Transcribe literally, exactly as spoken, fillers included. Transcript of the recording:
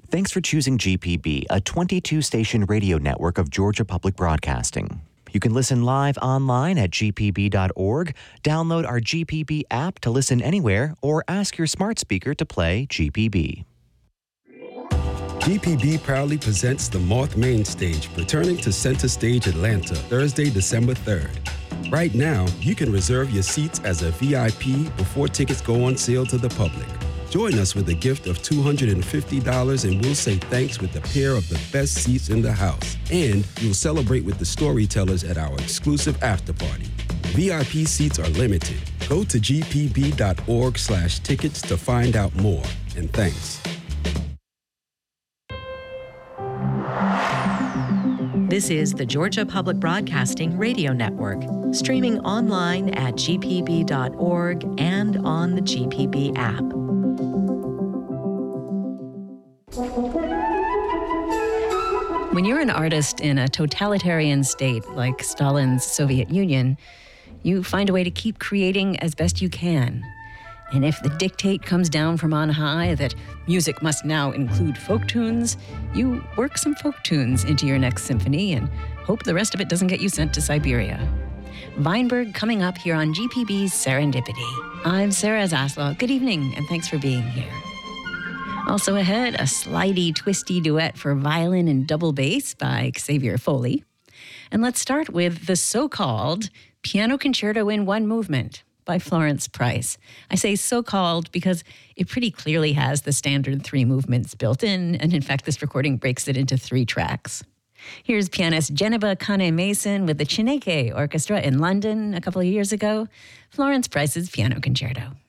Thanks for choosing G P B, a twenty-two station radio network of Georgia Public Broadcasting. You can listen live online at g p b dot org, download our G P B app to listen anywhere, or ask your smart speaker to play G P B. G P B proudly presents the Moth Main Stage, returning to Center Stage Atlanta, Thursday, December third. Right now, you can reserve your seats as a V I P before tickets go on sale to the public. Join us with a gift of two hundred fifty dollars and we'll say thanks with a pair of the best seats in the house. And you'll celebrate with the storytellers at our exclusive after party. V I P seats are limited. Go to g p b dot org slash tickets to find out more. And thanks. This is the Georgia Public Broadcasting Radio Network, streaming online at g p b dot org and on the G P B app. When you're an artist in a totalitarian state like Stalin's Soviet Union, you find a way to keep creating as best you can. And if the dictate comes down from on high that music must now include folk tunes, you work some folk tunes into your next symphony and hope the rest of it doesn't get you sent to Siberia. Weinberg coming up here on G P B's Serendipity. I'm Sarah Zaslow. Good evening, and thanks for being here. Also ahead, a slidey, twisty duet for violin and double bass by Xavier Foley. And let's start with the so-called Piano Concerto in One Movement by Florence Price. I say so-called because it pretty clearly has the standard three movements built in, and in fact, this recording breaks it into three tracks. Here's pianist Geneba Kane-Mason with the Chineke Orchestra in London a couple of years ago, Florence Price's Piano Concerto.